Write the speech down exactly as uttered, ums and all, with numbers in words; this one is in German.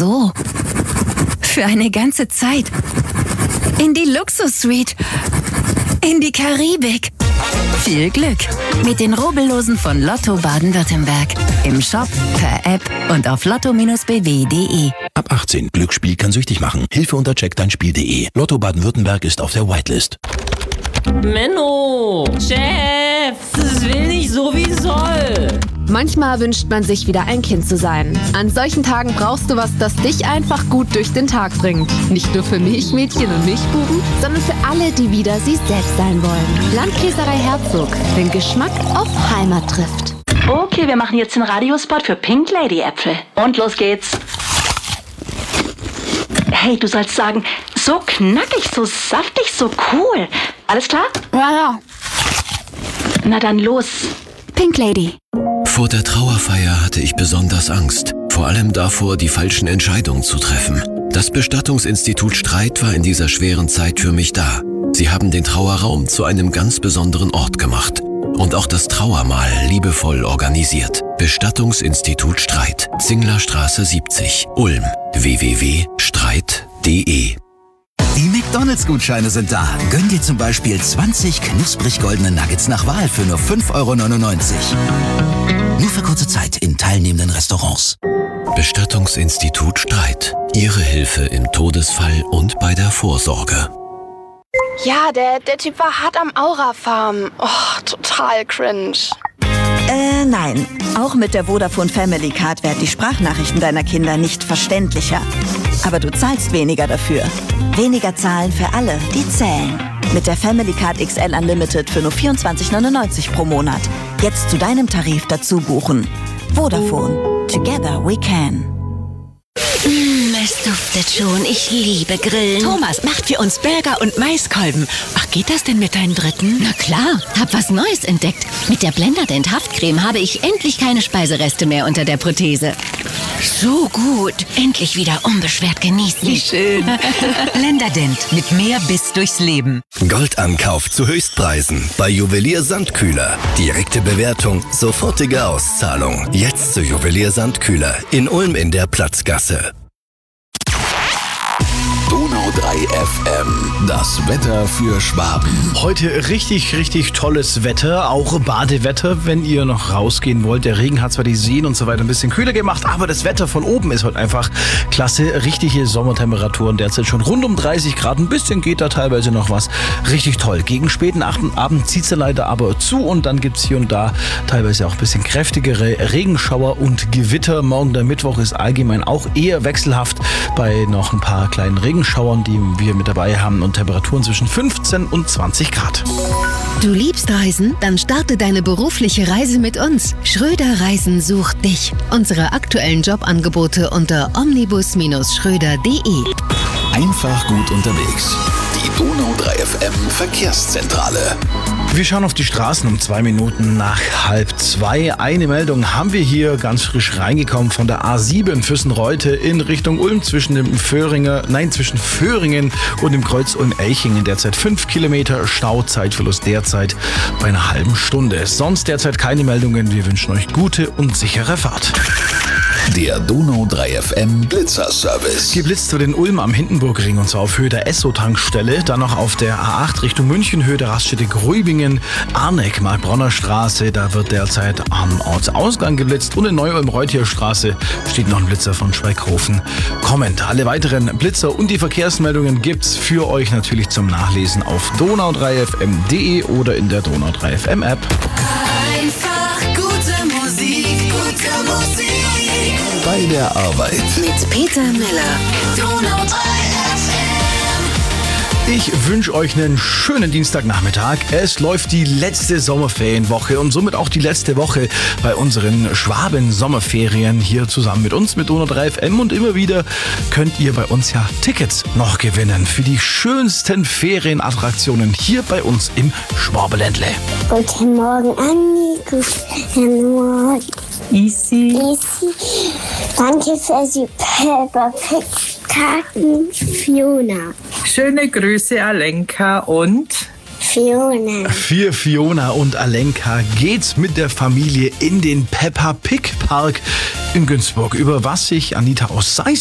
so. Für eine ganze Zeit. In die Luxus-Suite. In die Karibik. Viel Glück mit den Rubbellosen von Lotto Baden-Württemberg. Im Shop, per App und auf lotto Bindestrich b w punkt d e. Ab achtzehn. Glücksspiel kann süchtig machen. Hilfe unter check dein Spiel punkt d e. Lotto Baden-Württemberg ist auf der Whitelist. Menno, Chef, das will nicht so wie soll. Manchmal wünscht man sich wieder ein Kind zu sein. An solchen Tagen brauchst du was, das dich einfach gut durch den Tag bringt. Nicht nur für Milchmädchen und Milchbuben, sondern für alle, die wieder sie selbst sein wollen. Landkäserei Herzog, den Geschmack auf Heimat trifft. Okay, wir machen jetzt den Radiospot für Pink Lady Äpfel. Und los geht's. Hey, du sollst sagen, so knackig, so saftig, so cool. Alles klar? Ja, ja. Na dann los. Pink Lady. Vor der Trauerfeier hatte ich besonders Angst. Vor allem davor, die falschen Entscheidungen zu treffen. Das Bestattungsinstitut Streit war in dieser schweren Zeit für mich da. Sie haben den Trauerraum zu einem ganz besonderen Ort gemacht. Und auch das Trauermahl liebevoll organisiert. Bestattungsinstitut Streit. Zinglerstraße siebzig, Ulm. w w w punkt streit punkt d e. Die McDonalds-Gutscheine sind da. Gönn dir zum Beispiel zwanzig knusprig goldene Nuggets nach Wahl für nur fünf Euro neunundneunzig. Nur für kurze Zeit in teilnehmenden Restaurants. Bestattungsinstitut Streit. Ihre Hilfe im Todesfall und bei der Vorsorge. Ja, der, der Typ war hart am Aura-Farm. Oh, total cringe. Äh, nein. Auch mit der Vodafone Family Card werden die Sprachnachrichten deiner Kinder nicht verständlicher. Aber du zahlst weniger dafür. Weniger zahlen für alle, die zählen. Mit der Family Card X L Unlimited für nur vierundzwanzig neunundneunzig pro Monat. Jetzt zu deinem Tarif dazu buchen. Vodafone. Together we can. Mm, es duftet schon. Ich liebe Grillen. Thomas macht für uns Burger und Maiskolben. Ach, geht das denn mit deinen Dritten? Na klar, hab was Neues entdeckt. Mit der Blenderdent Haftcreme habe ich endlich keine Speisereste mehr unter der Prothese. So gut. Endlich wieder unbeschwert genießen. Wie schön. Blenderdent mit mehr Biss durchs Leben. Goldankauf zu Höchstpreisen bei Juwelier Sandkühler. Direkte Bewertung, sofortige Auszahlung. Jetzt zu Juwelier Sandkühler in Ulm in der Platzgasse. Donau drei F M, das Wetter für Schwaben. Heute richtig, richtig tolles Wetter, auch Badewetter, wenn ihr noch rausgehen wollt. Der Regen hat zwar die Seen und so weiter ein bisschen kühler gemacht, aber das Wetter von oben ist heute einfach klasse. Richtige Sommertemperaturen, derzeit schon rund um dreißig Grad, ein bisschen geht da teilweise noch was. Richtig toll. Gegen späten Abend zieht es leider aber zu und dann gibt es hier und da teilweise auch ein bisschen kräftigere Regenschauer und Gewitter. Morgen der Mittwoch ist allgemein auch eher wechselhaft bei noch ein paar kleinen Regenschauern, die wir mit dabei haben und Temperaturen zwischen fünfzehn und zwanzig Grad. Du liebst Reisen? Dann starte deine berufliche Reise mit uns. Schröder Reisen sucht dich. Unsere aktuellen Jobangebote unter omnibus Schröder punkt de. Einfach gut unterwegs. Die Donau drei F M Verkehrszentrale. Wir schauen auf die Straßen um zwei Minuten nach halb zwei. Eine Meldung haben wir hier ganz frisch reingekommen von der A sieben Füssen-Reute in Richtung Ulm zwischen dem Föhringer, nein, zwischen Föhringen und dem Kreuz Ulm-Elchingen. Derzeit fünf Kilometer Stau, Zeitverlust derzeit bei einer halben Stunde. Sonst derzeit keine Meldungen. Wir wünschen euch gute und sichere Fahrt. Der Donau drei F M Blitzerservice. Geblitzt wird in Ulm am Hindenburgring und zwar auf Höhe der Esso-Tankstelle. Dann noch auf der A acht Richtung München, Höhe der Raststätte Grübingen, Arneck, Markbronner Straße. Da wird derzeit am Ortsausgang geblitzt. Und in Neu-Ulm-Reutierstraße steht noch ein Blitzer von Schweighofen kommend. Alle weiteren Blitzer und die Verkehrsmeldungen gibt's für euch natürlich zum Nachlesen auf donau drei f m punkt de oder in der Donau drei F M App. Einfach gute Musik, gute Musik. Bei der Arbeit. Mit Peter Miller. Donau drei F M. Ich wünsche euch einen schönen Dienstagnachmittag. Es läuft die letzte Sommerferienwoche und somit auch die letzte Woche bei unseren Schwaben-Sommerferien hier zusammen mit uns, mit Donau drei F M. Und immer wieder könnt ihr bei uns ja Tickets noch gewinnen für die schönsten Ferienattraktionen hier bei uns im Schwabeländle. Guten Morgen, Anni. Guten Morgen. Easy. Easy. Danke für die Peppa Pig Karten, Fiona. Schöne Grüße, Alenka und Fiona. Für Fiona und Alenka geht's mit der Familie in den Peppa Pig Park in Günzburg, über was sich Anita aus Seis